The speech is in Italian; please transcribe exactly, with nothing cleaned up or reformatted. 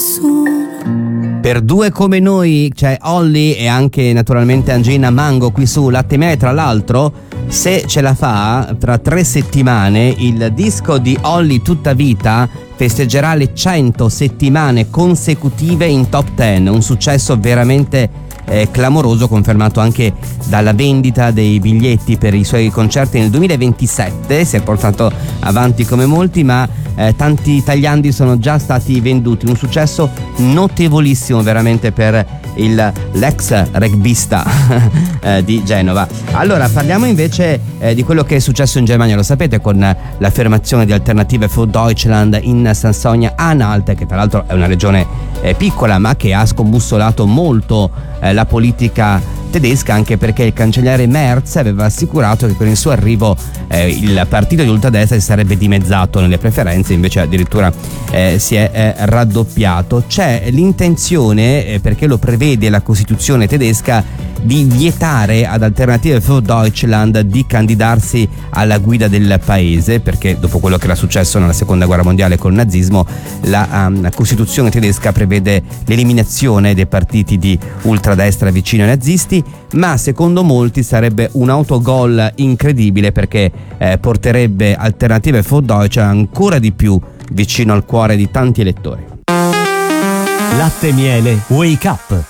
nessuno. Per due come noi c'è Olly e anche naturalmente Angelina Mango qui su Latte Miele. Tra l'altro, se ce la fa, tra tre settimane il disco di Olly Tutta Vita festeggerà le cento settimane consecutive in top dieci, un successo veramente eh, clamoroso, confermato anche dalla vendita dei biglietti per i suoi concerti nel duemilaventisette. Si è portato avanti come molti, ma eh, tanti tagliandi sono già stati venduti, un successo notevolissimo veramente per il, l'ex rugbista eh, di Genova. Allora parliamo invece eh, di quello che è successo in Germania. Lo sapete, con l'affermazione di Alternative für Deutschland in Sassonia-Anhalt, che tra l'altro è una regione eh, piccola ma che ha scombussolato molto eh, la politica tedesca, anche perché il cancelliere Merz aveva assicurato che con il suo arrivo eh, il partito di ultradestra si sarebbe dimezzato nelle preferenze, invece addirittura eh, si è eh, raddoppiato. C'è l'intenzione, eh, perché lo prevede la Costituzione tedesca, di vietare ad Alternative für Deutschland di candidarsi alla guida del paese, perché dopo quello che era successo nella seconda guerra mondiale col nazismo, la um, Costituzione tedesca prevede l'eliminazione dei partiti di ultradestra vicino ai nazisti, ma secondo molti sarebbe un autogol incredibile, perché eh, porterebbe Alternative für Deutschland ancora di più vicino al cuore di tanti elettori. Latte Miele Wake Up.